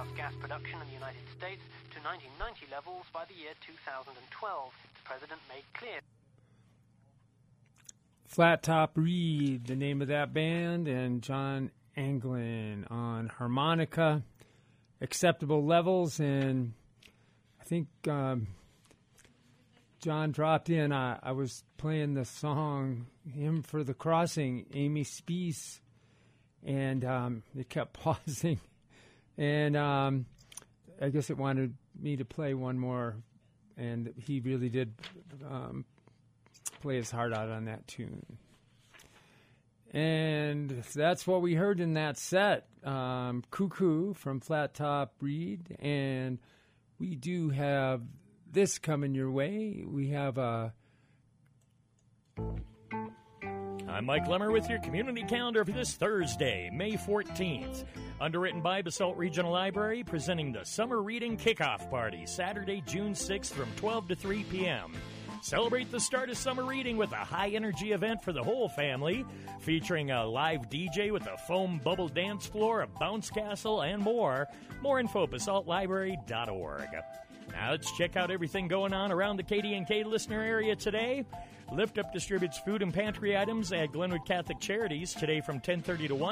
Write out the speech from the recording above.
greenhouse gas production in the United States to 1990 levels by the year 2012. The president made clear. Flat Top Reed, the name of that band, and John Anglin on harmonica, acceptable levels, and I think John dropped in. I was playing the song "Hymn for the Crossing," Amy Speece, and it kept pausing, and I guess it wanted me to play one more, and he really did play his heart out on that tune. And that's what we heard in that set, Cuckoo from Flat Top Reed, and we do have this coming your way. We have a... I'm Mike Lemmer with your community calendar for this Thursday, May 14th. Underwritten by Basalt Regional Library, presenting the Summer Reading Kickoff Party, Saturday, June 6th from 12 to 3 p.m. Celebrate the start of summer reading with a high-energy event for the whole family, featuring a live DJ with a foam bubble dance floor, a bounce castle, and more. More info at basaltlibrary.org. Now let's check out everything going on around the KD&K listener area today. Lift Up distributes food and pantry items at Glenwood Catholic Charities today from 10:30 to 1.